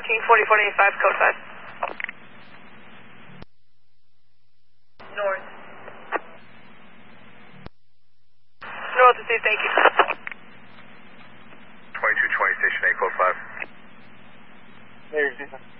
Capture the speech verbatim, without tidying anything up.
fourteen forty forty-five, code five. North. North received, thank you. twenty-two twenty, station eight, code five. There's